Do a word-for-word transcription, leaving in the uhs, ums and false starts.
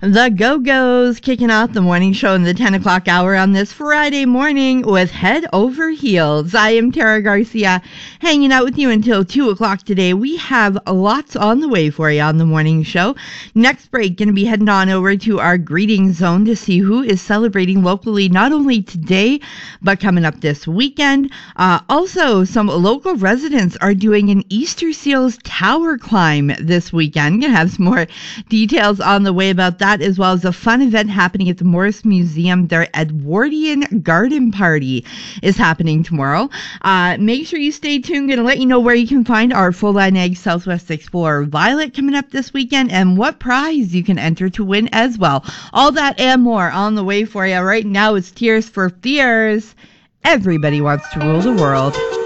The Go-Go's kicking off the morning show in the ten o'clock hour on this Friday morning with Head Over Heels. I am Tara Garcia, hanging out with you until two o'clock today. We have lots on the way for you on the morning show. Next break, going to be heading on over to our greeting zone to see who is celebrating locally, not only today, but coming up this weekend. Uh, also, some local residents are doing an Easter Seals Tower climb this weekend. Going to have some more details on the way about that, as well as a fun event happening at the Morris Museum. Their Edwardian Garden Party is happening tomorrow. Uh, make sure you stay tuned. Going to let you know where you can find our Full Line Ag Southwest Explorer Violet coming up this weekend and what prize you can enter to win as well. All that and more on the way for you. Right now it's Tears for Fears. Everybody wants to rule the world.